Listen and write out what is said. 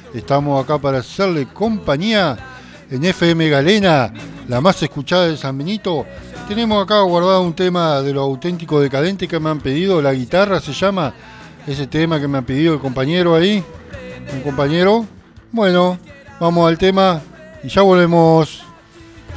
Estamos acá para hacerle compañía en FM Galena, la más escuchada de San Benito. Tenemos acá guardado un tema de lo auténtico decadente que me han pedido. La guitarra se llama ese tema que me ha pedido el compañero ahí. Un compañero. Bueno, vamos al tema y ya volvemos.